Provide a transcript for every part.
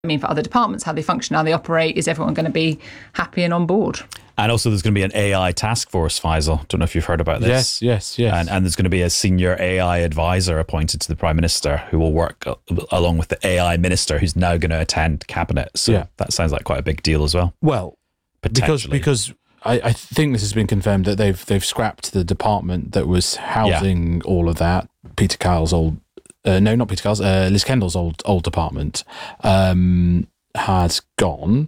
mean for other departments, how they function, how they operate? Is everyone going to be happy and on board? And also there's going to be an AI task force, Faisal. Don't know if you've heard about this. Yes. And there's going to be a senior AI advisor appointed to the Prime Minister who will work along with the AI Minister who's now going to attend Cabinet. So that sounds like quite a big deal as well. Well, because I think this has been confirmed that they've scrapped the department that was housing all of that. Peter Kyle's old... no, not Peter Kyle's. Liz Kendall's old department has gone.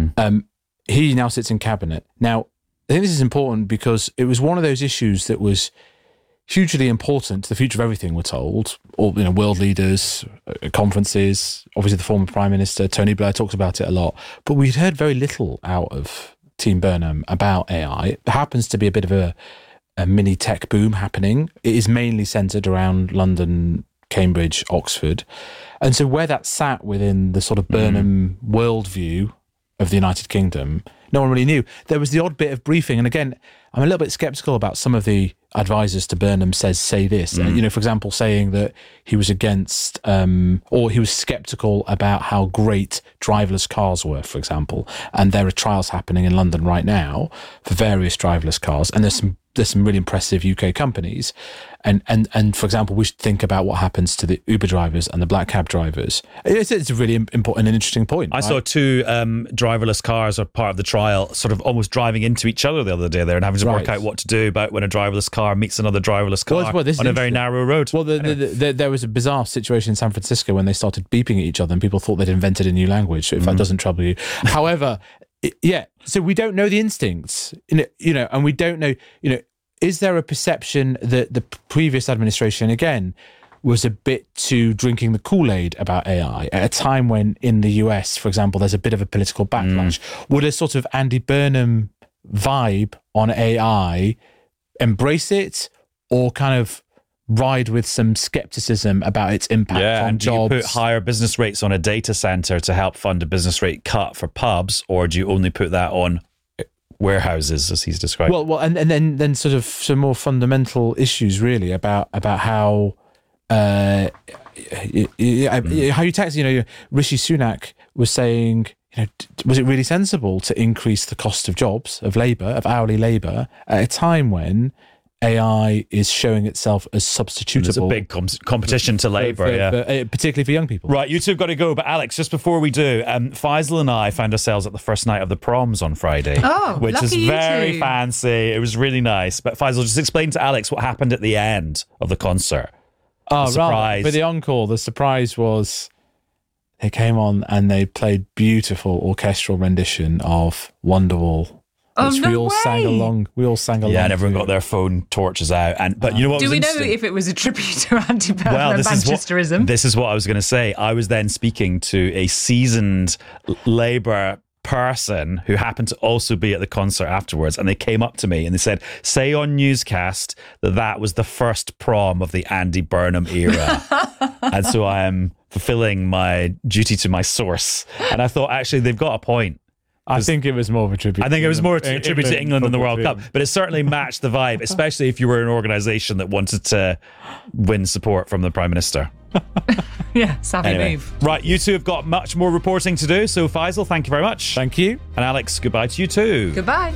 He now sits in Cabinet. Now, I think this is important because it was one of those issues that was hugely important to the future of everything, we're told. All, world leaders, conferences, obviously the former Prime Minister, Tony Blair, talks about it a lot. But we'd heard very little out of Team Burnham about AI. There happens to be a bit of a mini tech boom happening. It is mainly centred around London, Cambridge, Oxford. And so where that sat within the sort of Burnham worldview of the United Kingdom, no one really knew. There was the odd bit of briefing. And again, I'm a little bit sceptical about some of the advisors to Burnham say this. For example, saying that he was against or he was sceptical about how great driverless cars were, for example. And there are trials happening in London right now for various driverless cars. And there's some really impressive UK companies. And for example, we should think about what happens to the Uber drivers and the black cab drivers. It's a really important and interesting point. I saw two driverless cars are part of the trial, sort of almost driving into each other the other day there and having to work out what to do about when a driverless car meets another driverless car on a very narrow road. Well, there was a bizarre situation in San Francisco when they started beeping at each other and people thought they'd invented a new language, if that doesn't trouble you. However, so we don't know the instincts, and we don't know, is there a perception that the previous administration, again, was a bit too drinking the Kool-Aid about AI at a time when in the US, for example, there's a bit of a political backlash? Would a sort of Andy Burnham vibe on AI embrace it or kind of ride with some skepticism about its impact on jobs? Do you put higher business rates on a data centre to help fund a business rate cut for pubs, or do you only put that on warehouses, as he's described? Well, and then sort of some more fundamental issues, really, about how how you tax. Rishi Sunak was saying, was it really sensible to increase the cost of jobs, of labour, of hourly labour, at a time when AI is showing itself as substitutable? There's a big competition to labour, particularly for young people. Right, you two have got to go. But Alex, just before we do, Faisal and I found ourselves at the first night of the Proms on Friday. Which is very fancy. It was really nice. But Faisal, just explain to Alex what happened at the end of the concert. Oh, right. For the encore, the surprise was they came on and they played beautiful orchestral rendition of Wonderwall. We all sang along. Yeah, and everyone got their phone torches out. But you know what? Do we know if it was a tribute to Andy Burnham and Manchesterism? This is what I was going to say. I was then speaking to a seasoned Labour person who happened to also be at the concert afterwards, and they came up to me and they said, say on Newscast that was the first prom of the Andy Burnham era. And so I am fulfilling my duty to my source. And I thought, actually, they've got a point. I think it was more of a tribute. I think it was more a tribute to England than the World Cup, but it certainly matched the vibe, especially if you were an organisation that wanted to win support from the Prime Minister. Savvy move. Right, you two have got much more reporting to do, so Faisal, thank you very much. Thank you. And Alex, goodbye to you too. Goodbye.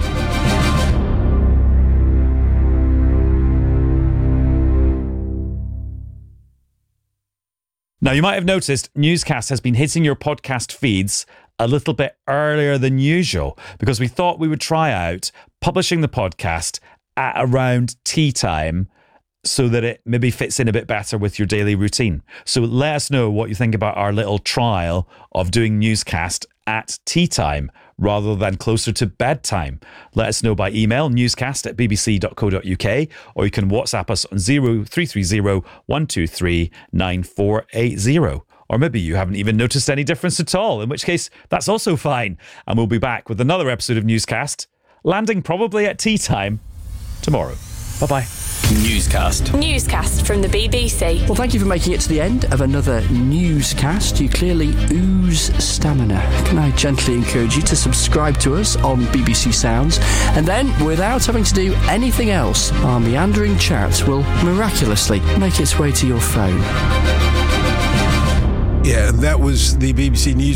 Now, you might have noticed Newscast has been hitting your podcast feeds a little bit earlier than usual because we thought we would try out publishing the podcast at around tea time so that it maybe fits in a bit better with your daily routine. So let us know what you think about our little trial of doing Newscast at tea time rather than closer to bedtime. Let us know by email, newscast@bbc.co.uk, or you can WhatsApp us on 0330 123 9480. Or maybe you haven't even noticed any difference at all, in which case that's also fine. And we'll be back with another episode of Newscast, landing probably at tea time tomorrow. Bye-bye. Newscast from the BBC. Well, thank you for making it to the end of another newscast. You clearly ooze stamina. Can I gently encourage you to subscribe to us on BBC Sounds, and then, without having to do anything else, our meandering chat will miraculously make its way to your phone. Yeah, and that was the BBC News